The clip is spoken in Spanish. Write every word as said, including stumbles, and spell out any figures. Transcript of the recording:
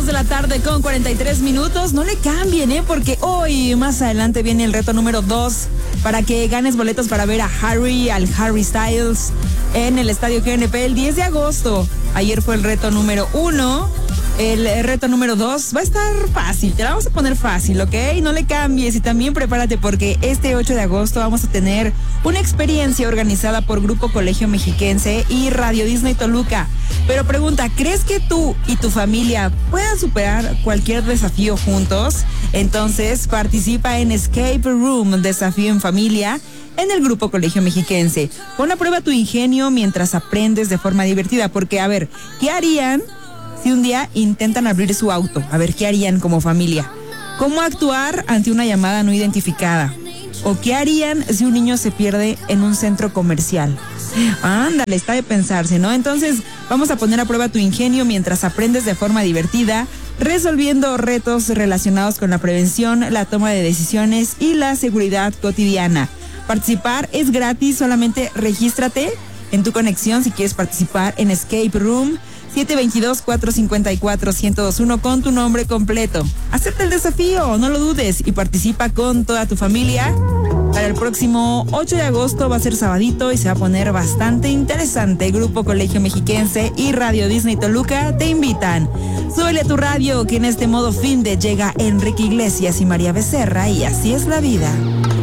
dos de la tarde con cuarenta y tres minutos. No le cambien, ¿eh? Porque hoy, más adelante, viene el reto número dos para que ganes boletos para ver a Harry, al Harry Styles, en el Estadio G N P el diez de agosto. Ayer fue el reto número uno. El reto número dos va a estar fácil, te la vamos a poner fácil, ¿ok? No le cambies y también prepárate porque este ocho de agosto vamos a tener una experiencia organizada por Grupo Colegio Mexiquense y Radio Disney Toluca. Pero pregunta, ¿crees que tú y tu familia puedan superar cualquier desafío juntos? Entonces participa en Escape Room, Desafío en Familia, en el Grupo Colegio Mexiquense. Pon a prueba tu ingenio mientras aprendes de forma divertida, porque a ver, ¿qué harían si un día intentan abrir su auto? A ver, ¿qué harían como familia? ¿Cómo actuar ante una llamada no identificada? ¿O qué harían si un niño se pierde en un centro comercial? Ándale, está de pensarse, ¿no? Entonces, vamos a poner a prueba tu ingenio mientras aprendes de forma divertida, resolviendo retos relacionados con la prevención, la toma de decisiones y la seguridad cotidiana. Participar es gratis, solamente regístrate en tu conexión si quieres participar en Escape Room. siete dos dos, cuatro cinco cuatro, uno cero dos uno con tu nombre completo. Acepta el desafío, no lo dudes, y participa con toda tu familia. Para el próximo ocho de agosto va a ser sabadito y se va a poner bastante interesante. Grupo Colegio Mexiquense y Radio Disney Toluca te invitan. Súbele a tu radio que en este modo fin de llega Enrique Iglesias y María Becerra y así es la vida.